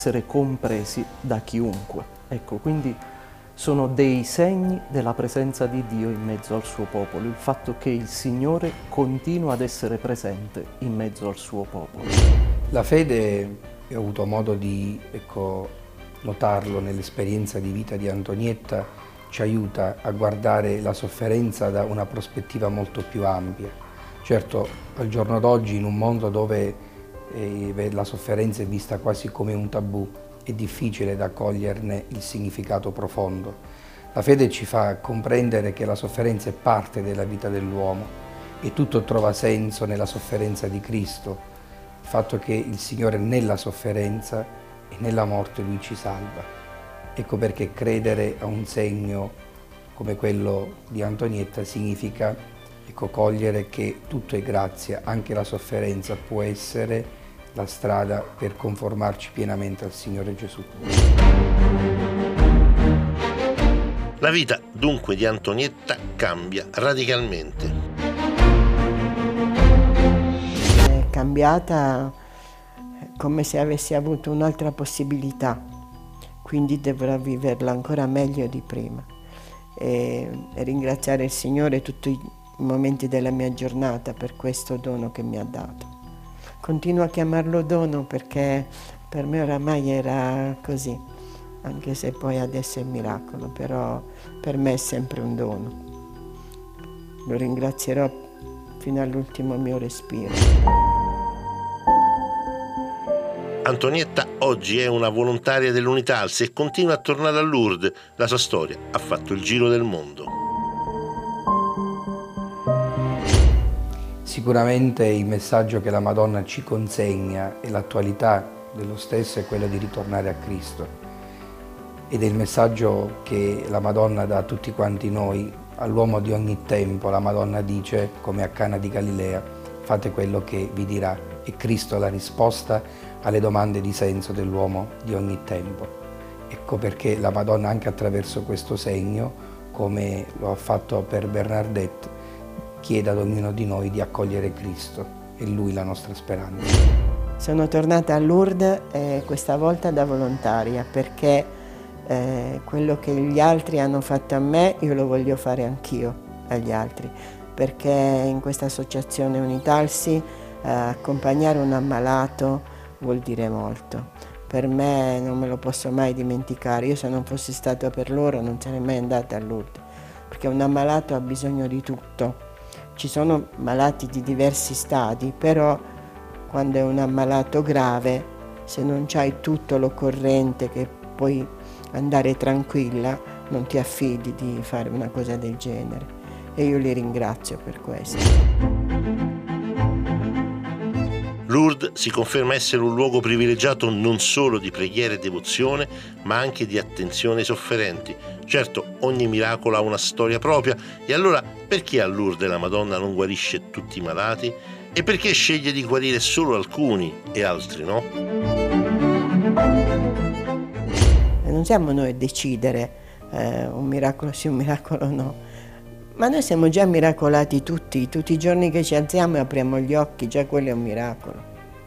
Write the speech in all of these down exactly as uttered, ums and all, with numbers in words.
essere compresi da chiunque. Ecco, quindi sono dei segni della presenza di Dio in mezzo al suo popolo, il fatto che il Signore continua ad essere presente in mezzo al suo popolo. La fede, ho avuto modo di ecco, notarlo nell'esperienza di vita di Antonietta, ci aiuta a guardare la sofferenza da una prospettiva molto più ampia. Certo, al giorno d'oggi, in un mondo dove eh, la sofferenza è vista quasi come un tabù, è difficile da coglierne il significato profondo. La fede ci fa comprendere che la sofferenza è parte della vita dell'uomo e tutto trova senso nella sofferenza di Cristo, il fatto che il Signore nella sofferenza e nella morte Lui ci salva. Ecco perché credere a un segno come quello di Antonietta significa ecco, cogliere che tutto è grazia, anche la sofferenza può essere la strada per conformarci pienamente al Signore Gesù. La vita dunque di Antonietta cambia radicalmente. È cambiata come se avessi avuto un'altra possibilità, quindi dovrò viverla ancora meglio di prima e, e ringraziare il Signore tutti i momenti della mia giornata per questo dono che mi ha dato. Continuo a chiamarlo dono perché per me oramai era così, anche se poi adesso è un miracolo, però per me è sempre un dono. Lo ringrazierò fino all'ultimo mio respiro. Antonietta oggi è una volontaria dell'Unitalsi e continua a tornare a Lourdes. La sua storia ha fatto il giro del mondo. Sicuramente il messaggio che la Madonna ci consegna e l'attualità dello stesso è quello di ritornare a Cristo. Ed è il messaggio che la Madonna dà a tutti quanti noi, all'uomo di ogni tempo. La Madonna dice, come a Cana di Galilea, fate quello che vi dirà. E Cristo è la risposta alle domande di senso dell'uomo di ogni tempo. Ecco perché la Madonna, anche attraverso questo segno, come lo ha fatto per Bernadette, chiede ad ognuno di noi di accogliere Cristo, è Lui la nostra speranza. Sono tornata a Lourdes eh, questa volta da volontaria perché eh, quello che gli altri hanno fatto a me io lo voglio fare anch'io agli altri, perché in questa associazione Unitalsi eh, accompagnare un ammalato vuol dire molto. Per me non me lo posso mai dimenticare, io se non fossi stata per loro non sarei mai andata a Lourdes, perché un ammalato ha bisogno di tutto. Ci sono malati di diversi stadi, però quando è un ammalato grave, se non c'hai tutto l'occorrente che puoi andare tranquilla, non ti affidi di fare una cosa del genere. E io li ringrazio per questo. Lourdes si conferma essere un luogo privilegiato non solo di preghiera e devozione, ma anche di attenzione ai sofferenti. Certo, ogni miracolo ha una storia propria, e allora perché a Lourdes la Madonna non guarisce tutti i malati? E perché sceglie di guarire solo alcuni e altri no? Non siamo noi a decidere eh, un miracolo sì, un miracolo no, ma noi siamo già miracolati tutti, tutti i giorni che ci alziamo e apriamo gli occhi, già quello è un miracolo.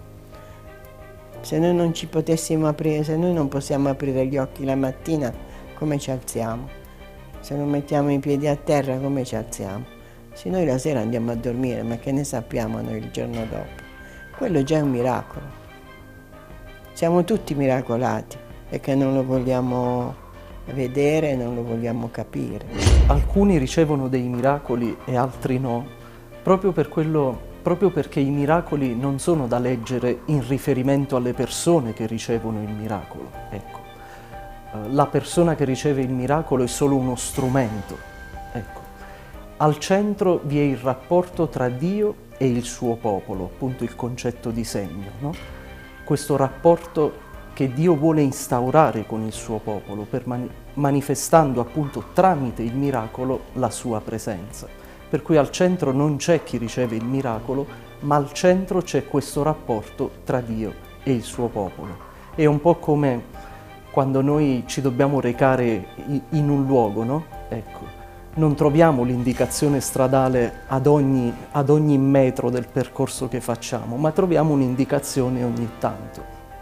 Se noi non ci potessimo aprire, se noi non possiamo aprire gli occhi la mattina, come ci alziamo? Se non mettiamo i piedi a terra, come ci alziamo? Se noi la sera andiamo a dormire, ma che ne sappiamo noi il giorno dopo? Quello già è un miracolo. Siamo tutti miracolati e che non lo vogliamo vedere, non lo vogliamo capire. Alcuni ricevono dei miracoli e altri no, proprio per quello, proprio perché i miracoli non sono da leggere in riferimento alle persone che ricevono il miracolo. Ecco. La persona che riceve il miracolo è solo uno strumento. Ecco. Al centro vi è il rapporto tra Dio e il suo popolo, appunto il concetto di segno, no? Questo rapporto che Dio vuole instaurare con il suo popolo, per mani- manifestando appunto tramite il miracolo la sua presenza. Per cui al centro non c'è chi riceve il miracolo, ma al centro c'è questo rapporto tra Dio e il suo popolo. È un po' come quando noi ci dobbiamo recare in un luogo, no? Ecco, non troviamo l'indicazione stradale ad ogni, ad ogni metro del percorso che facciamo, ma troviamo un'indicazione ogni tanto.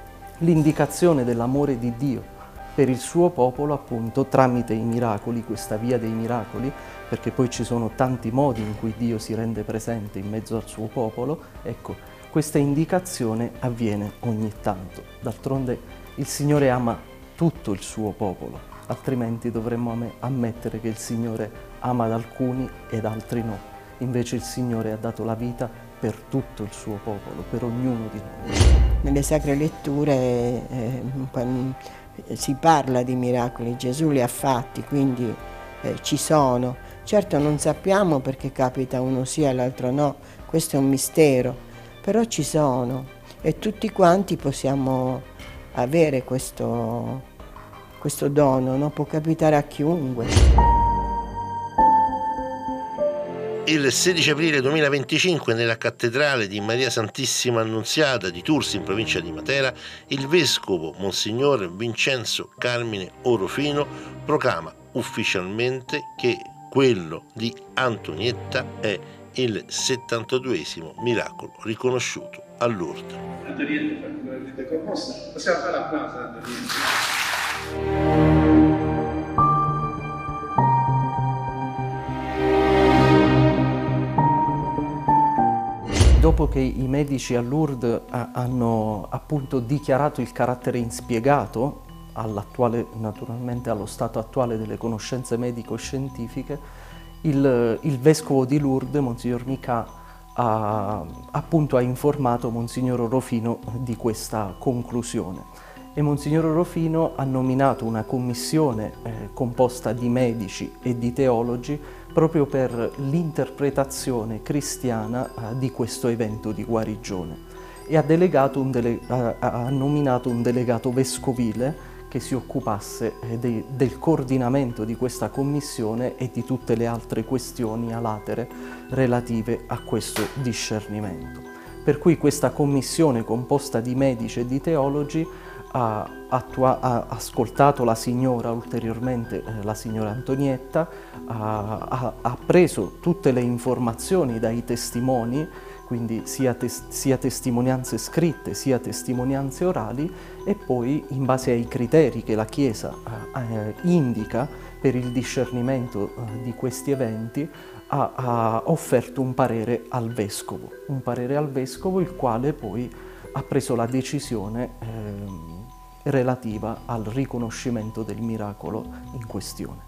l'indicazione dell'amore di Dio per il suo popolo, appunto tramite i miracoli, questa via dei miracoli, perché poi ci sono tanti modi in cui Dio si rende presente in mezzo al suo popolo. Ecco, questa indicazione avviene ogni tanto. D'altronde il Signore ama tutto il suo popolo, altrimenti dovremmo ammettere che il Signore ama ad alcuni ed altri no. Invece il Signore ha dato la vita per tutto il suo popolo, per ognuno di noi. Nelle Sacre Letture eh, si parla di miracoli, Gesù li ha fatti, quindi eh, ci sono. Certo non sappiamo perché capita uno sì e l'altro no, questo è un mistero, però ci sono e tutti quanti possiamo avere questo, questo dono, no? Può capitare a chiunque. Il sedici aprile duemilaventicinque nella cattedrale di Maria Santissima Annunziata di Tours in provincia di Matera, il vescovo Monsignor Vincenzo Carmine Orofino proclama ufficialmente che quello di Antonietta è il settantaduesimo miracolo riconosciuto a Lourdes. Antonietta è particolarmente commossa. Possiamo fare l'applauso ad Antonietta. Dopo che i medici a Lourdes hanno appunto dichiarato il carattere inspiegato, all'attuale, naturalmente allo stato attuale delle conoscenze medico-scientifiche, il, il vescovo di Lourdes, Monsignor Micà, ha, appunto, ha informato Monsignor Orofino di questa conclusione. E Monsignor Orofino ha nominato una commissione eh, composta di medici e di teologi proprio per l'interpretazione cristiana eh, di questo evento di guarigione e ha, delegato un dele- ha, ha nominato un delegato vescovile che si occupasse eh, de- del coordinamento di questa commissione e di tutte le altre questioni a latere relative a questo discernimento. Per cui questa commissione composta di medici e di teologi ha, attua- ha ascoltato la signora ulteriormente, eh, la signora Antonietta, ha, ha, ha preso tutte le informazioni dai testimoni, quindi sia, tes- sia testimonianze scritte sia testimonianze orali, e poi in base ai criteri che la Chiesa eh, indica per il discernimento eh, di questi eventi ha, ha offerto un parere al vescovo, un parere al vescovo il quale poi ha preso la decisione eh, relativa al riconoscimento del miracolo in questione.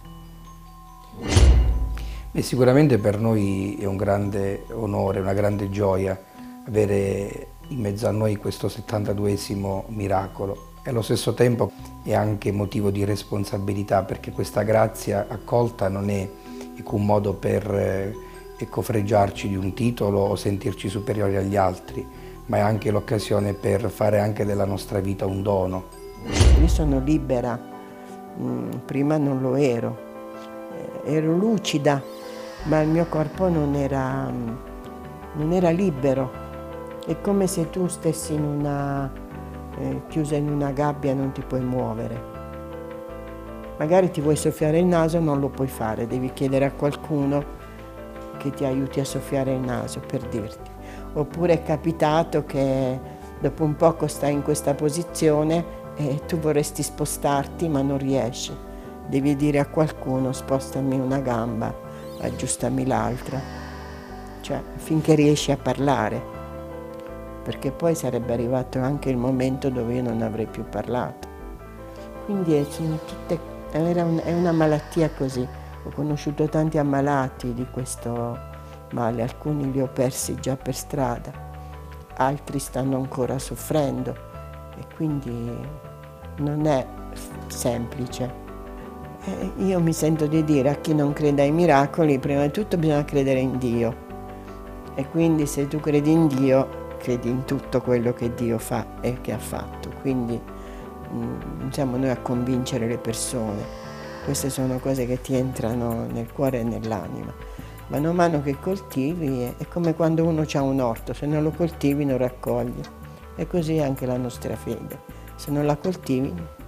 Beh, sicuramente per noi è un grande onore, una grande gioia avere in mezzo a noi questo settantaduesimo miracolo e allo stesso tempo è anche motivo di responsabilità, perché questa grazia accolta non è ecco, un modo per eh, ecco, fregiarci di un titolo o sentirci superiori agli altri, ma è anche l'occasione per fare anche della nostra vita un dono. Io sono libera, mm, prima non lo ero, eh, ero lucida, ma il mio corpo non era, non era libero. È come se tu stessi in una, eh, chiusa in una gabbia e non ti puoi muovere. Magari ti vuoi soffiare il naso, non lo puoi fare, devi chiedere a qualcuno che ti aiuti a soffiare il naso, per dirti. Oppure è capitato che dopo un poco stai in questa posizione e tu vorresti spostarti ma non riesci. Devi dire a qualcuno: spostami una gamba, aggiustami l'altra, cioè finché riesci a parlare, perché poi sarebbe arrivato anche il momento dove io non avrei più parlato. Quindi è, tutte, era un, è una malattia così. Ho conosciuto tanti ammalati di questo male, alcuni li ho persi già per strada, altri stanno ancora soffrendo e quindi non è semplice. E io mi sento di dire a chi non crede ai miracoli, prima di tutto bisogna credere in Dio, e quindi se tu credi in Dio, credi in tutto quello che Dio fa e che ha fatto. Quindi non siamo noi a convincere le persone, queste sono cose che ti entrano nel cuore e nell'anima. Mano a mano che coltivi è come quando uno ha un orto, se non lo coltivi non raccogli, e così anche la nostra fede, se non la coltivi